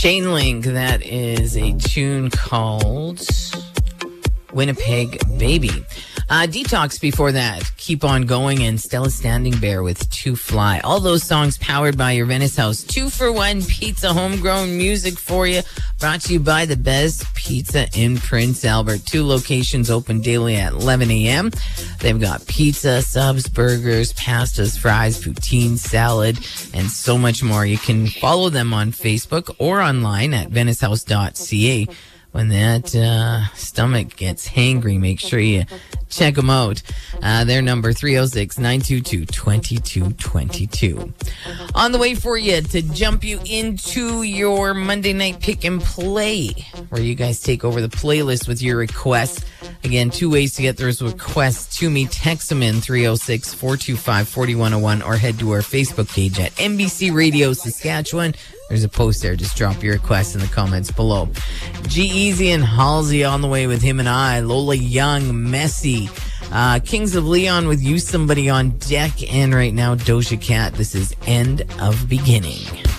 Chain Link, that is a tune called Winnipeg Baby. Detox before that, Keep On Going, and Stella Standing Bear with Too Fly. All those songs powered by your Venice House 2-for-1 pizza, homegrown music for you. Brought to you by the best pizza in Prince Albert. 2 locations open daily at 11 a.m. They've got pizza, subs, burgers, pastas, fries, poutine, salad, and so much more. You can follow them on Facebook or online at venicehouse.ca. When that stomach gets hangry, make sure you check them out. Their number 306-922-2222. On the way for you to jump you into your Monday night pick and play, where you guys take over the playlist with your requests. Again, 2 ways to get those requests to me. Text them in 306-425-4101 or head to our Facebook page at NBC Radio Saskatchewan. There's a post there. Just drop your request in the comments below. G-Eazy and Halsey on the way with Him and I. Lola Young, Messy. Kings of Leon with You Somebody on deck. And right now, Doja Cat. This is End of Beginning.